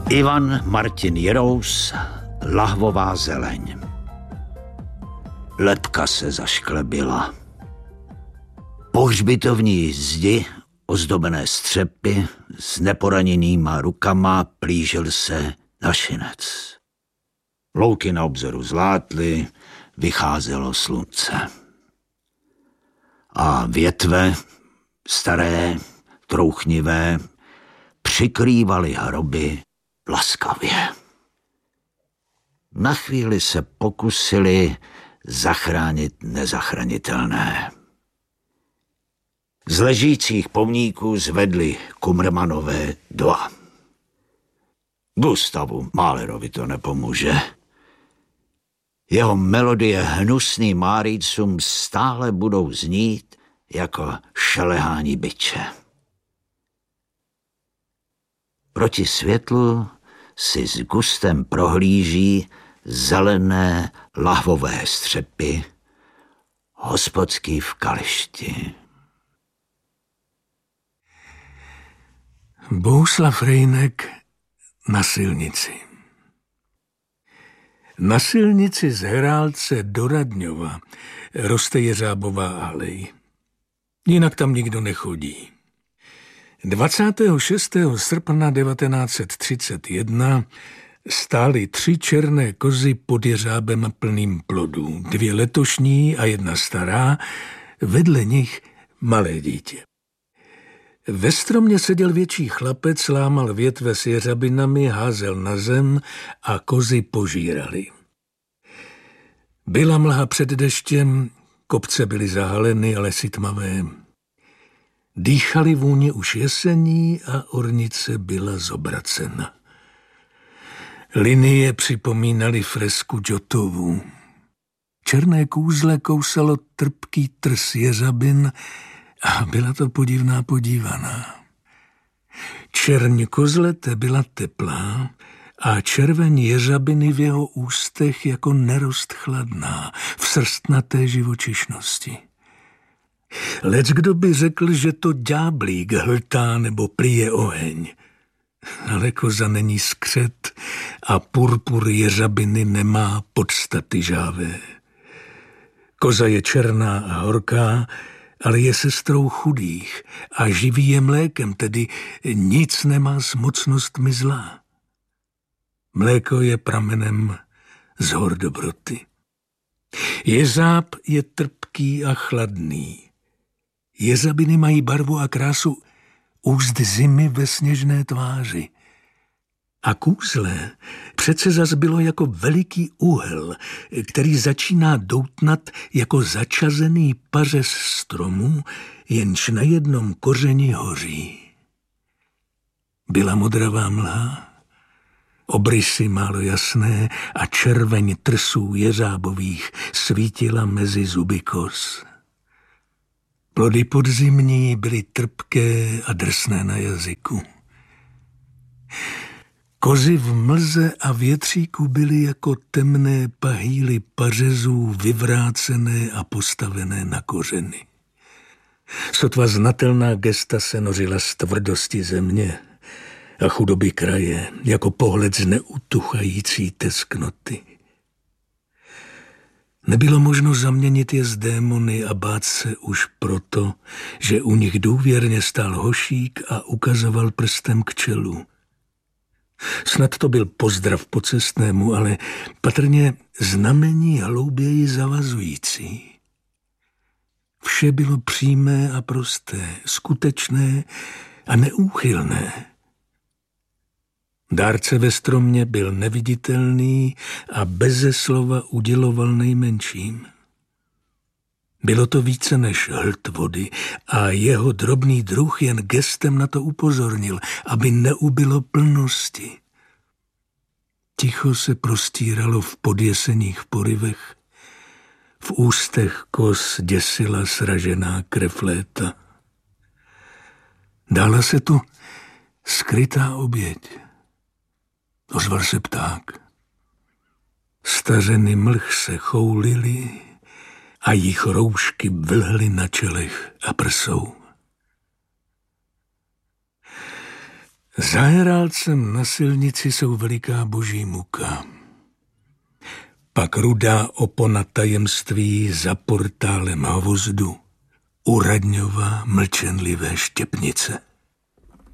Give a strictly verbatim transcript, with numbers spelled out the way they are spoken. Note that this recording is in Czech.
Ivan Martin Jirous, Lahvová zeleň. Lebka se zašklebila. Po hřbitovní zdi, ozdobené střepy, s neporaněnýma rukama plížil se našinec. Louky na obzoru zlátly, vycházelo slunce. A větve, staré, trouchnivé, přikrývaly hroby laskavě. Na chvíli se pokusili zachránit nezachranitelné. Z ležících pomníků zvedli Kumrmanové dva. Gustavu Mahlerovi to nepomůže. Jeho melodie hnusný Márícům stále budou znít jako šelehání biče. Proti světlu si s gustem prohlíží zelené lahvové střepy hospodský v Kališti. Bohuslav Rejnek na silnici. Na silnici z Herálce do Radňova roste jeřábová alej. Jinak tam nikdo nechodí. dvacátého šestého srpna devatenáct set třicet jedna stály tři černé kozy pod jeřábem plným plodů. Dvě letošní a jedna stará, vedle nich malé dítě. Ve stromě seděl větší chlapec, lámal větve s jeřabinami, házel na zem a kozy požírali. Byla mlha před deštěm, kopce byly zahaleny, lesy tmavé. Dýchali vůně už jesení a ornice byla zobracena. Linie připomínaly fresku Giottovu. Černé kůzle kousalo trpký trs jeřabin a byla to podivná podívaná. Čerň kozlete byla teplá a červeň jeřabiny v jeho ústech jako nerost chladná, v srstnaté živočišnosti. Leckdo by řekl, že to ďáblík hltá nebo plije oheň. Ale koza není skřet a purpur jeřabiny nemá podstaty žávé. Koza je černá a horká, ale je sestrou chudých a živí je mlékem, tedy nic nemá s mocnostmi zla. Mléko je pramenem z hor dobroty. Jeřáb je trpký a chladný. Jeřabiny mají barvu a krásu úst zimy ve sněžné tváři. A kůzle přece zas bylo jako veliký úhel, který začíná doutnat jako začazený pařez stromu, jenž na jednom kořeni hoří. Byla modravá mlha, obrysy málo jasné a červeň trsů jeřábových svítila mezi zuby koz. Plody podzimní byly trpké a drsné na jazyku. Kozy v mlze a větříku byly jako temné pahýly pařezů vyvrácené a postavené na kořeny. Sotva znatelná gesta se nořila z tvrdosti země a chudoby kraje, jako pohled z neutuchající tesknoty. Nebylo možno zaměnit je z démony a bát se už proto, že u nich důvěrně stál hošík a ukazoval prstem k čelu. Snad to byl pozdrav pocestnému, ale patrně znamení hlouběji zavazující. Vše bylo přímé a prosté, skutečné a neúchylné. Dárce ve stromě byl neviditelný a beze slova uděloval nejmenším. Bylo to více než hlt vody a jeho drobný druh jen gestem na to upozornil, aby neubylo plnosti. Ticho se prostíralo v podjesených porivech, v ústech koz děsila sražená krev léta. Dála se tu skrytá oběť. Ozval se pták. Stařeny mlh se choulily a jich roušky vlhly na čelech a prsou. Za Herálcem na silnici jsou veliká boží muka. Pak rudá opona tajemství za portálem hvozdu, u Radňova mlčenlivé Štěpnice.